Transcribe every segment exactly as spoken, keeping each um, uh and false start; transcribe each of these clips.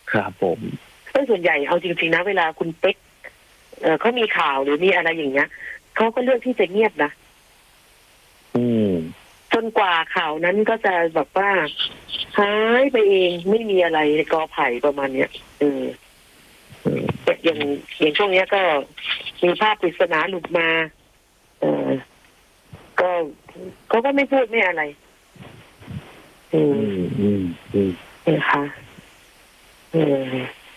ครับผมซึ่งส่วนใหญ่เอาจริงๆนะเวลาคุณเป๊กเออเขามีข่าวหรือมีอะไรอย่างเงี้ยเขาก็เลือกที่จะเงียบนะอืมจนกว่าข่าวนั้นก็จะแบบว่าหายไปเองไม่มีอะไรในกอไผ่ประมาณเนี้ยเอออย่างอย่างช่วงนี้ก็มีภาพปริศนาหลุดมาเออก็เขาก็ไม่พูดไม่อะไรอืมอืมอืมนะคะอืม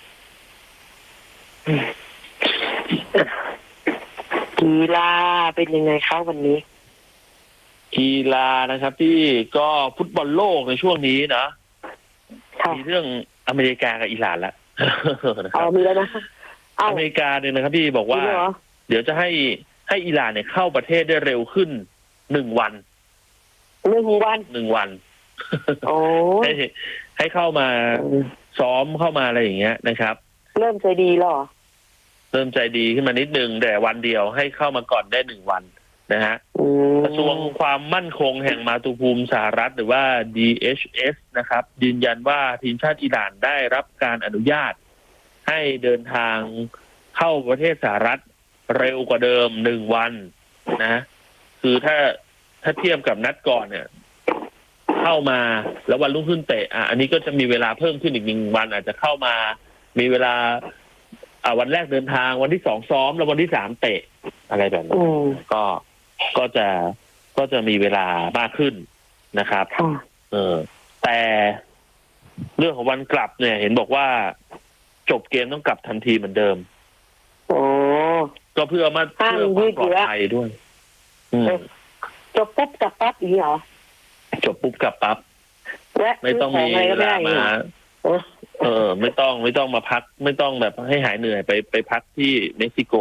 กีฬาเป็นยังไงคะวันนี้กีฬานะครับที่ก็ฟุตบอลโลกในช่วงนี้นะมีเรื่องอเมริกากับอิหร่านละอ๋อมีแล้วนะอเมริกาเนี่ยนะครับพี่บอกว่าเดี๋ยวจะให้ให้อิหร่านเนี่ยเข้าประเทศได้เร็วขึ้นหนึ่งวันหนึ่งวันหนึ่งวันโอ้ให้ให้เข้ามาซ้อมเข้ามาอะไรอย่างเงี้ยนะครับเริ่มใจดีแล้วเริ่มใจดีขึ้นมานิดนึงแต่วันเดียวให้เข้ามาก่อนได้หนึ่งวันนะฮะกระทรวงความมั่นคงแห่งมาตุภูมิสหรัฐหรือว่า ดี เอช เอส นะครับยืนยันว่าทีมชาติอิหร่านได้รับการอนุญาตให้เดินทางเข้าประเทศสหรัฐเร็วกว่าเดิมหนึ่งวันนะคือถ้าถ้าเทียบกับนัดก่อนเนี่ยเข้ามาแล้ววันรุ่งขึ้นเตะอ่ะอันนี้ก็จะมีเวลาเพิ่มขึ้นอีกหนึ่งวันอาจจะเข้ามามีเวลาอ่าวันแรกเดินทางวันที่สองซ้อมแล้ววันที่สามเตะอะไรแบบนี้ก็ก็จะก็จะมีเวลามากขึ้นนะครับเออแต่เรื่องของวันกลับเนี่ยเห็นบอกว่าจบเกมต้องกลับทันทีเหมือนเดิมโอ้ก็เพื่อมาเพื่อความปลอดภัยด้วยจบปุ๊บกลับปั๊บอีกเหรอจบปุ๊บกลับปั๊บไม่ต้องมีเวลามาเออไม่ต้องไม่ต้องมาพักไม่ต้องแบบให้หายเหนื่อยไปไปพักที่เม็กซิโก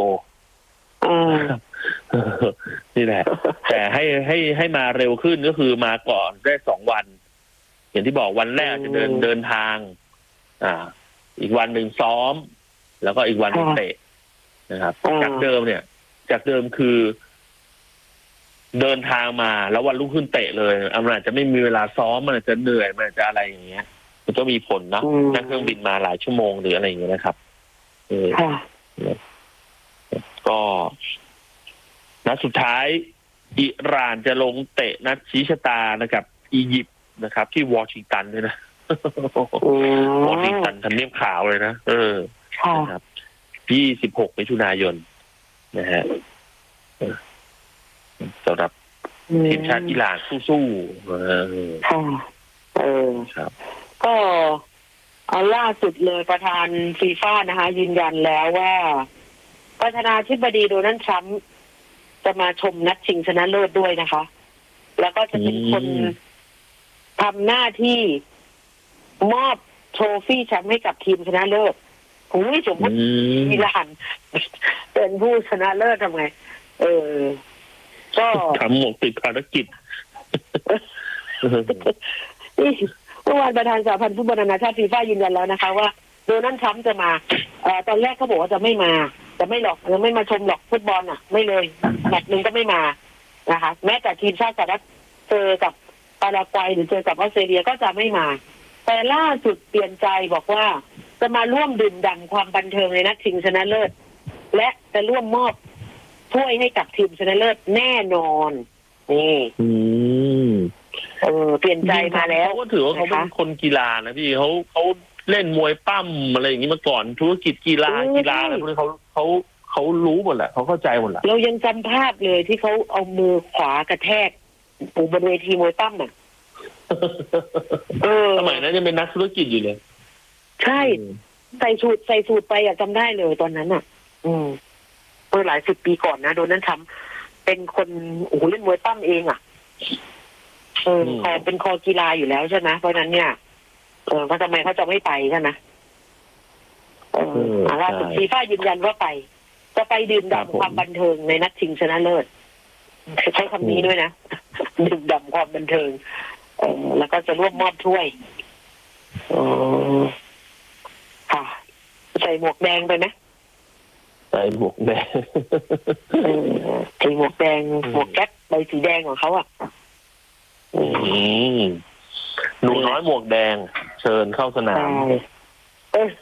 นี่แหละแต่ให้ให้ให้มาเร็วขึ้นก็คือมาก่อนได้สองวันอย่างที่บอกวันแรกจะเดินเดินทางอ่าอีกวันหนึ่งซ้อมแล้วก็อีกวันหนึ่งเตะนะครับจากเดิมเนี่ยจากเดิมคือเดินทางมาแล้ววันรุ่งขึ้นเตะเลยมันอาจจะไม่มีเวลาซ้อมมันอาจจะเหนื่อยมันอาจจะอะไรอย่างเงี้ยมันก็มีผลนะนั่งเครื่องบินมาหลายชั่วโมงหรืออะไรอย่างเงี้ยนะครับเออก็นัดสุดท้ายอิหร่านจะลงเตะนัดชี้ชะตานะครับอียิปต์นะครับที่วอชิงตันด้วยนะวอชิงตันทำเนียบขาวเลยนะเออนะครับยี่สิบหกมิถุนายนนะฮะสำหรับทีมชาติอิหร่านสู้ๆเออเออครับก็เอาล่าสุดเลยประธานฟีฟ่านะคะยืนยันแล้วว่าประธานาธิบดีโดนัลด์ทรัมป์จะมาชมนัดชิงชนะเลิศด้วยนะคะแล้วก็จะเป็นคนทำหน้าที่มอบโทรฟี่แชมป์ให้กับทีมชนะเลิศโอ้ยสมมติอิหร่านเป็นผู้ชนะเลิศทำไงเออก็ทำหมกติดภารกิจนี่เมื่อวานประธานสหพันธ์ฟุตบอลนานาชาติฟีฟ่ายืนยันแล้วนะคะว่าโดนัลด์ทรัมป์จะมาเอ่อตอนแรกเขาบอกว่าจะไม่มาจะไม่หรอกจะไม่มาชมหรอกฟุตบอลอ่ะไม่เลยแมตช์นึงก็ไม่มานะคะแม้แต่ทีมชาติสหรัฐเจอกับปารากวัยหรือเจอกับออสเตรเลียก็จะไม่มาแต่ล่าสุดเปลี่ยนใจบอกว่าจะมาร่วมดื่มด่ำความบันเทิงในนัดชิงชนะเลิศและจะร่วมมอบถ้วยให้กับทีมชนะเลิศแน่นอนนี่เออเปลี่ยนใจมาแล้วเขาก็ถือว่าเขาเป็นคนกีฬานะพี่เขาเขาเล่นมวยปั้มอะไรอย่างนี้มาก่อนธุรกิจกีฬากีฬาอะไรพวกนี้เขาเขาเขารู้หมดแหละเขาเข้าใจหมดแหละเรายังจำภาพเลยที่เขาเอามือขวากระแทกปูบนเวทีมวยปั้มอ่ะเออสมัยนั้นยังเป็นนักธุรกิจอยู่เลยใช่ใส่สูตรใส่สูตรไปอ่ะจำได้เลยตอนนั้นอ่ะ อืมเมื่อหลายสิบปีก่อนนะโดนนั้นทำเป็นคนโอ้โหเล่นมวยปั้มเองอ่ะเออคอเป็นคอกีฬาอยู่แล้วใช่ไหมเพราะนั้นเนี่ยเออเขาทำไมเขาจะไม่ไปใช่ไหมเออล่าสุดฟีฟ่ายืนยันว่าไปจะไปดื่มด่ำความบันเทิงในนัดชิงชนะเลิศใช้คำนี้ด้วยนะดื่มด่ำความบันเทิงเออแล้วก็จะร่วมมอบถ้วยอ๋อค่ะใส่หมวกแดงไปไหมใส่หมวกแดงใส่หมวกแดงหมวกแก๊ปใบสีแดงของเขาอ่ะหนูน้อยหมวกแดงเชิญเข้าสนามเออ